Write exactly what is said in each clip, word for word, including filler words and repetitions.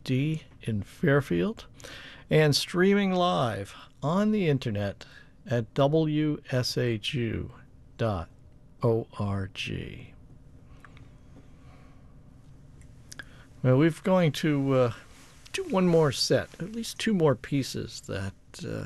D in Fairfield, and streaming live on the internet at w s h u dot org. Well, we're going to uh, do one more set, at least two more pieces that uh,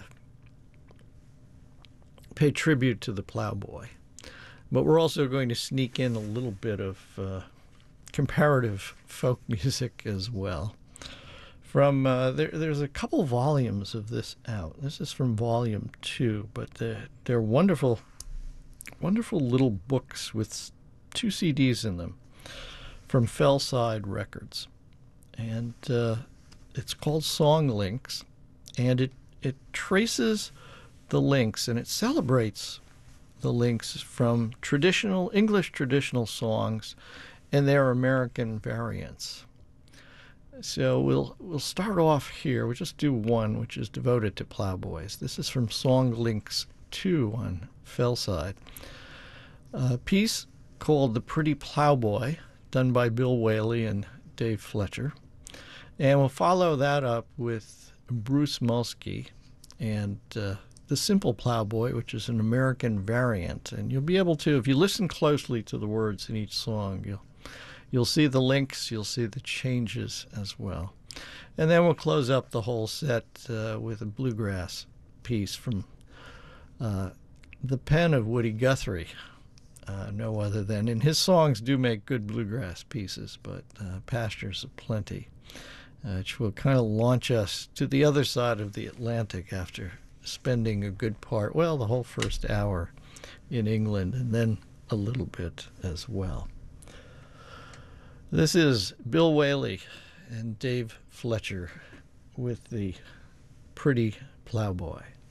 pay tribute to the plowboy. But we're also going to sneak in a little bit of uh, comparative folk music as well. From uh, there, there's a couple volumes of this out. This is from volume two, but they're, they're wonderful, wonderful little books with two C Ds in them from Fellside Records, and uh, it's called Song Links, and it it traces the links and it celebrates the links from traditional English traditional songs and their American variants. So we'll we'll start off here. We'll just do one, which is devoted to plowboys. This is from Song Links two on Fellside. A piece called The Pretty Plowboy, done by Bill Whaley and Dave Fletcher. And we'll follow that up with Bruce Mulsky and uh, The Simple Plowboy, which is an American variant. And you'll be able to, if you listen closely to the words in each song, you'll you'll see the links, you'll see the changes as well. And then we'll close up the whole set uh, with a bluegrass piece from uh, the pen of Woody Guthrie. Uh, no other than, and his songs do make good bluegrass pieces, but uh, Pastures of Plenty, uh, which will kind of launch us to the other side of the Atlantic after spending a good part, well, the whole first hour in England, and then a little bit as well. This is Bill Whaley and Dave Fletcher with The Pretty Plowboy.